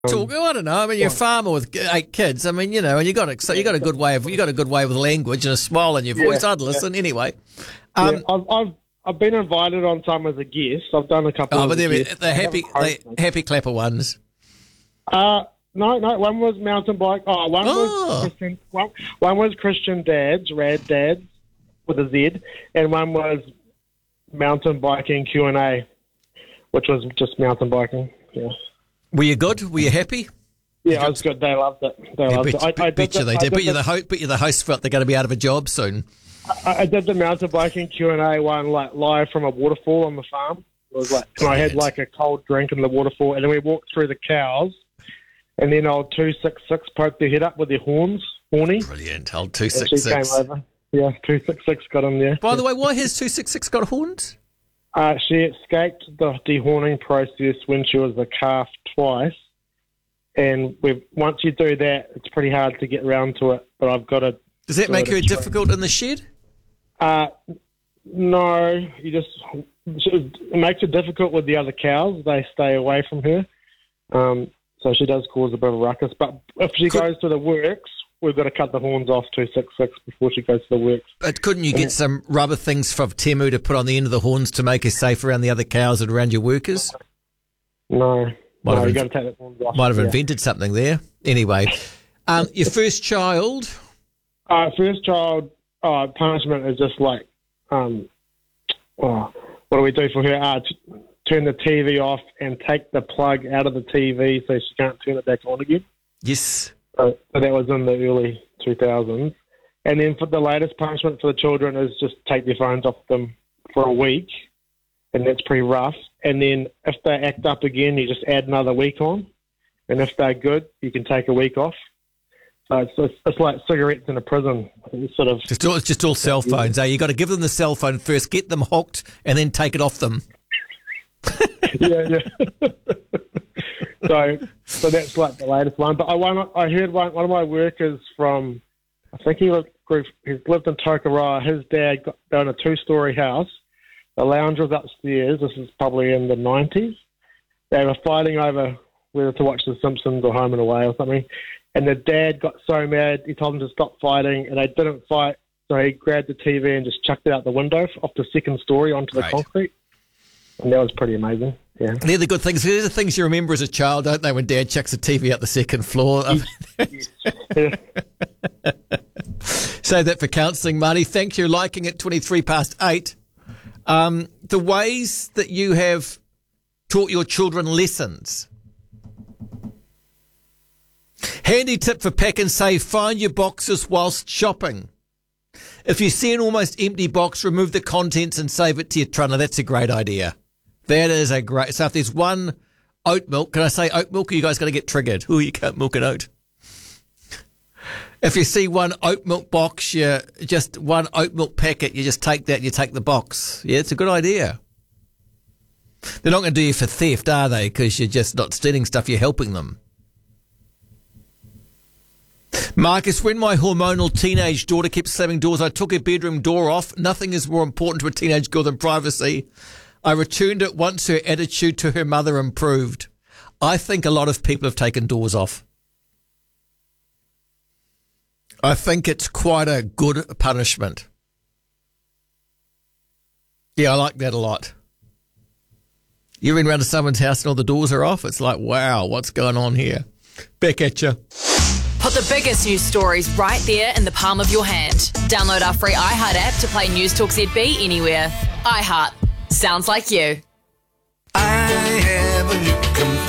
Talk. I don't know. I mean, you're a farmer with 8 kids. I mean, and you got a good way with language and a smile in your voice. I'd listen anyway. I've been invited on some as a guest. I've done a couple. But the happy clapper ones. No. One was mountain bike. One was Christian Dads, Rad Dads, with a Z, and one was mountain biking Q&A, which was just mountain biking. Yeah. Were you good? Were you happy? Yeah, I was good. They loved it. I bet you they did. But you're the host felt they're going to be out of a job soon. I did the mountain biking Q&A one live from a waterfall on the farm. It was and I had a cold drink in the waterfall, and then we walked through the cows, and then old 266 poked their head up with their horny. Brilliant, old 266. She came over. Yeah, 266 got in there. By the way, why has 266 got horns? She escaped the dehorning process when she was a calf twice, and once you do that, it's pretty hard to get around to it. But I've got to. Does that make her difficult in the shed? No, it makes it difficult with the other cows. They stay away from her, so she does cause a bit of a ruckus. But if she goes to the works, we've got to cut the horns off 266 before she goes to the works. But couldn't you get some rubber things from Temu to put on the end of the horns to make her safe around the other cows and around your workers? No, you got to take the horns off. Might have invented something there. Anyway, your first child? First child punishment is just what do we do for her? Turn the TV off and take the plug out of the TV so she can't turn it back on again. Yes. So that was in the early 2000s. And then for the latest punishment for the children is just take their phones off them for a week, and that's pretty rough. And then if they act up again, you just add another week on. And if they're good, you can take a week off. So it's like cigarettes in a prison. It's sort of it's just all cell phones. You got to give them the cell phone first, get them hooked, and then take it off them. yeah. So that's like the latest one. But I heard one of my workers from, I think he's lived in Tokoroa. His dad got in a 2-story house. The lounge was upstairs. This is probably in the 90s. They were fighting over whether to watch The Simpsons or Home and Away or something. And the dad got so mad, he told them to stop fighting, and they didn't fight. So he grabbed the TV and just chucked it out the window off the 2nd story onto the concrete. And that was pretty amazing. Yeah. They're the good things. They're the things you remember as a child, don't they, when Dad chucks the TV out the 2nd floor? Yeah. Say that for counselling, Marty. Thank you. Liking it 8:23. The ways that you have taught your children lessons. Handy tip for pack and save, find your boxes whilst shopping. If you see an almost empty box, remove the contents and save it to your trunner. That's a great idea. That is a great... So if there's one oat milk, can I say oat milk, or you guys going to get triggered? Oh, you can't milk an oat. If you see one oat milk box, just one oat milk packet, you just take that and you take the box. Yeah, it's a good idea. They're not going to do you for theft, are they? Because you're just not stealing stuff, you're helping them. Marcus, when my hormonal teenage daughter kept slamming doors, I took her bedroom door off. Nothing is more important to a teenage girl than privacy. I returned it once her attitude to her mother improved. I think a lot of people have taken doors off. I think it's quite a good punishment. Yeah, I like that a lot. You've been around to someone's house and all the doors are off? It's like, wow, what's going on here? Back at you. Put the biggest news stories right there in the palm of your hand. Download our free iHeart app to play News Talk ZB anywhere. iHeart. Sounds like you. I have a new